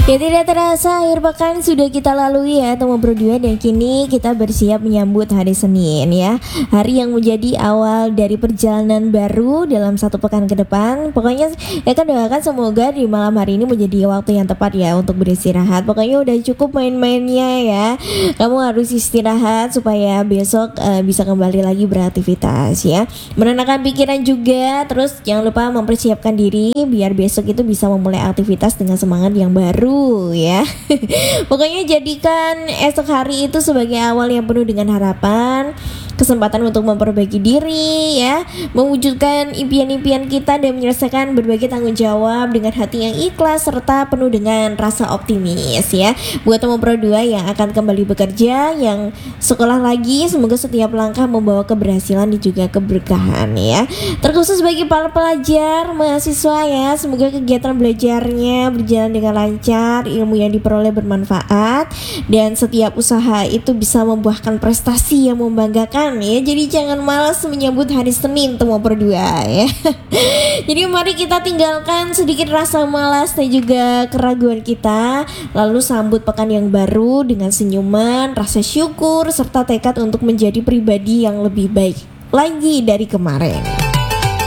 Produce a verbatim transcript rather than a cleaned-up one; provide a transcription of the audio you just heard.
Ya tidak terasa akhir pekan sudah kita lalui ya teman berdua, dan kini kita bersiap menyambut hari Senin ya. Hari yang menjadi awal dari perjalanan baru dalam satu pekan ke depan. Pokoknya ya kan doakan semoga di malam hari ini menjadi waktu yang tepat ya untuk beristirahat. Pokoknya udah cukup main-mainnya ya. Kamu harus istirahat supaya besok uh, bisa kembali lagi beraktivitas ya. Menenangkan pikiran juga, terus jangan lupa mempersiapkan diri biar besok itu bisa memulai aktivitas dengan semangat yang baru ya. Pokoknya jadikan esok hari itu sebagai awal yang penuh dengan harapan, kesempatan untuk memperbaiki diri ya, mewujudkan impian-impian kita dan menyelesaikan berbagai tanggung jawab dengan hati yang ikhlas serta penuh dengan rasa optimis ya. Buat teman pro dua yang akan kembali bekerja, yang sekolah lagi, semoga setiap langkah membawa keberhasilan dan juga keberkahan ya. Terkhusus bagi para pelajar, mahasiswa ya, semoga kegiatan belajarnya berjalan dengan lancar, ilmu yang diperoleh bermanfaat, dan setiap usaha itu bisa membuahkan prestasi yang membanggakan ya. Jadi jangan malas menyambut hari Senin teman berdua ya. Jadi mari kita tinggalkan sedikit rasa malas dan juga keraguan kita, lalu sambut pekan yang baru dengan senyuman, rasa syukur serta tekad untuk menjadi pribadi yang lebih baik lagi dari kemarin.